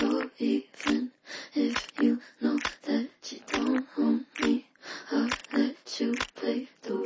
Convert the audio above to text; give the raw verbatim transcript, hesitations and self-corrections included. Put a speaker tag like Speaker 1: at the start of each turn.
Speaker 1: So even if you know that you don't own me, I'll let you play the